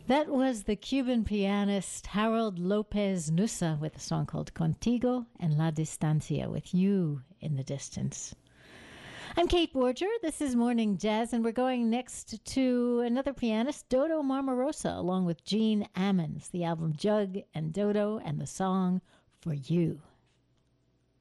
That was the Cuban pianist Harold Lopez Nussa with a song called Contigo en la Distancia, with you in the distance. I'm Kate Borger. This is Morning Jazz, and we're going next to another pianist, Dodo Marmarosa, along with Gene Ammons, the album Jug and Dodo, and the song For You.